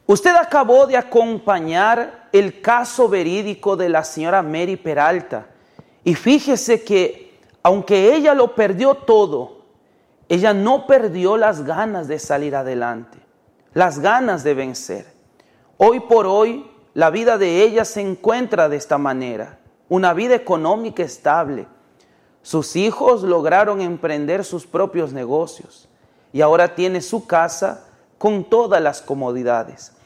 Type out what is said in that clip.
Usted acabó de acompañar el caso verídico de la señora Mary Peralta. Y fíjese que, aunque ella lo perdió todo, ella no perdió las ganas de salir adelante, las ganas de vencer. Hoy por hoy, la vida de ella se encuentra de esta manera, una vida económica estable. Sus hijos lograron emprender sus propios negocios y ahora tiene su casa con todas las comodidades.